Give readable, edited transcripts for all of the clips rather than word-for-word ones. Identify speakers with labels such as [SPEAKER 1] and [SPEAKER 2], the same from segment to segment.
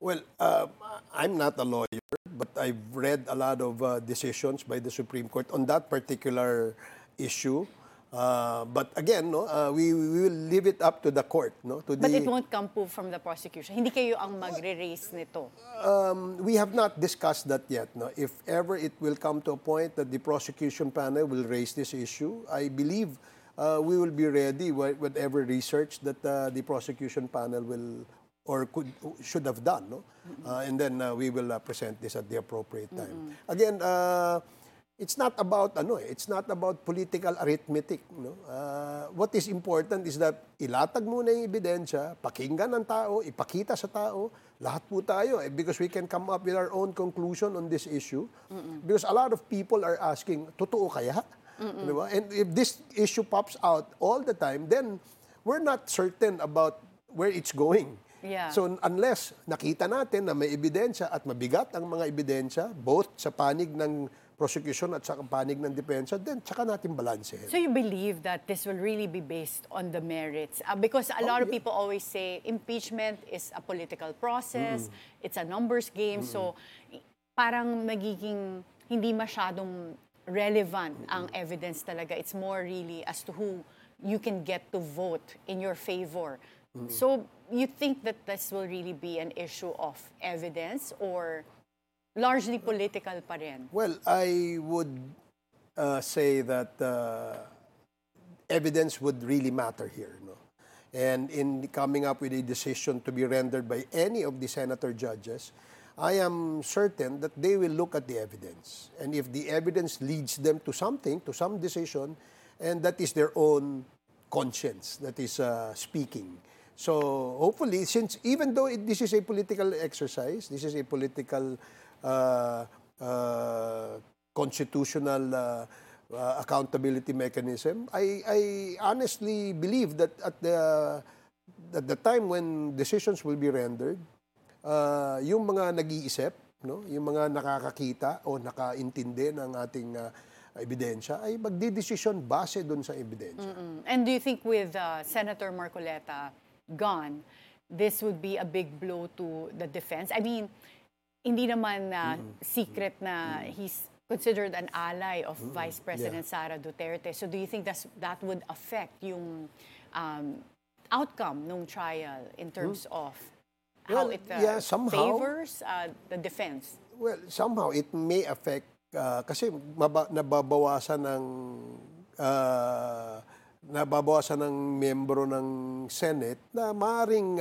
[SPEAKER 1] Well, I'm not a lawyer, but I've read a lot of decisions by the Supreme Court on that particular issue. But again, no, we will leave it up to the court, no, to
[SPEAKER 2] But it
[SPEAKER 1] the.
[SPEAKER 2] won't come po from the prosecution. Hindi kayo ang magre-raise nito.
[SPEAKER 1] We have not discussed that yet. No, if ever it will come to a point that the prosecution panel will raise this issue, I believe we will be ready with whatever research that the prosecution panel will or should have done, no? And then we will present this at the appropriate time. Again, it's not about it's not about political arithmetic, no? What is important is that ilatag muna yung ebidensya, pakinggan ng tao, ipakita sa tao, lahat po tayo because we can come up with our own conclusion on this issue. Because a lot of people are asking, totoo kaya? Diba? And if this issue pops out all the time, then we're not certain about where it's going.
[SPEAKER 2] Yeah.
[SPEAKER 1] So unless nakita natin na may ebidensya at mabigat ang mga ebidensya, both sa panig ng prosecution at sa panig ng depensa, then tsaka natin balansehin.
[SPEAKER 2] So you believe that this will really be based on the merits? Because a lot of people always say impeachment is a political process, it's a numbers game, so parang nagiging hindi masyadong relevant ang evidence talaga. It's more really as to who you can get to vote in your favor. So you think that this will really be an issue of evidence or largely political pa rin?
[SPEAKER 1] Well, I would say that evidence would really matter here, no? And in coming up with a decision to be rendered by any of the senator judges, I am certain that they will look at the evidence. And if the evidence leads them to something, to some decision, and that is their own conscience that is speaking. So hopefully, since even though this is a political exercise, this is a political constitutional accountability mechanism, I honestly believe that at the time when decisions will be rendered, yung mga nag-iisip, no, yung mga nakakakita o nakaintindi ng ating ebidensya ay magdidesisyon base doon sa ebidensya.
[SPEAKER 2] And do you think with Senator Marcoleta gone, this would be a big blow to the defense? I mean, hindi naman secret na he's considered an ally of Vice President Sara Duterte. So do you think that would affect yung outcome ng trial in terms of how it favors the defense?
[SPEAKER 1] Well, somehow it may affect kasi nababawasan ng membro ng Senate na maaaring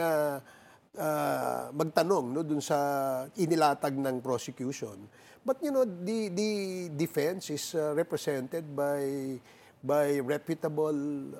[SPEAKER 1] magtanong, no, dun sa inilatag ng prosecution. But you know, the defense is represented by reputable,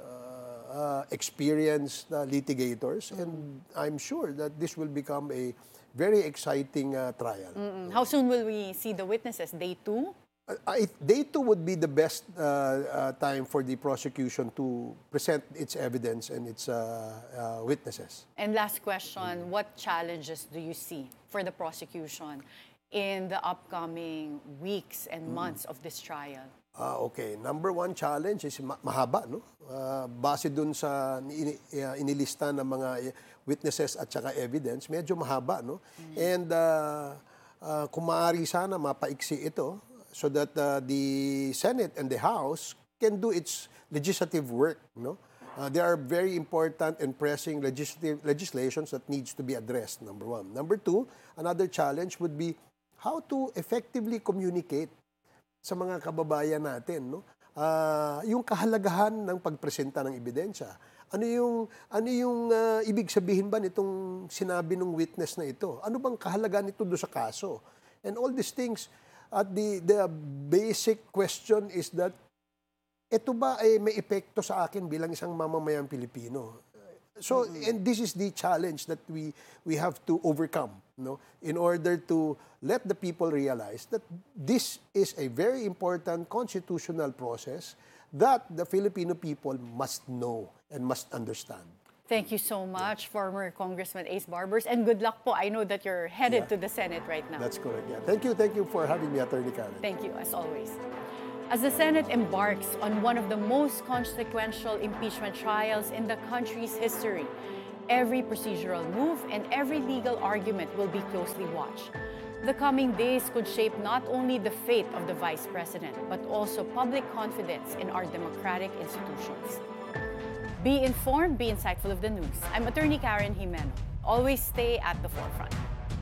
[SPEAKER 1] experienced litigators, and I'm sure that this will become a very exciting trial.
[SPEAKER 2] How soon will we see the witnesses? Day 2?
[SPEAKER 1] Day 2 would be the best time for the prosecution to present its evidence and its witnesses.
[SPEAKER 2] And last question, what challenges do you see for the prosecution in the upcoming weeks and months of this trial?
[SPEAKER 1] Okay. Number one challenge is mahaba, no? Base dun sa inilista ng mga witnesses at saka evidence, medyo mahaba, no? And kung maaari sana mapaiksi ito, so that the Senate and the House can do its legislative work, no? There are very important and pressing legislations that needs to be addressed, number one. Number two, another challenge would be how to effectively communicate sa mga kababayan natin, no? Yung kahalagahan ng pagpresenta ng ebidensya. Ano yung ibig sabihin ba nitong sinabi ng witness na ito? Ano bang kahalagahan nito do sa kaso? And all these things. At the basic question is that, ito ba ay may epekto sa akin bilang isang mamamayang Pilipino? So, and this is the challenge that we have to overcome, no? In order to let the people realize that this is a very important constitutional process that the Filipino people must know and must understand.
[SPEAKER 2] Thank you so much, former Congressman Ace Barbers, and good luck po. I know that you're headed to the Senate right now.
[SPEAKER 1] That's correct, yeah. Thank you for having me, Attorney Karen.
[SPEAKER 2] Thank you, as always. As the Senate embarks on one of the most consequential impeachment trials in the country's history, Every procedural move and every legal argument will be closely watched. The coming days could shape not only the fate of the Vice President, but also public confidence in our democratic institutions. Be informed, be insightful of the news. I'm Attorney Karen Jimeno. Always stay at the forefront.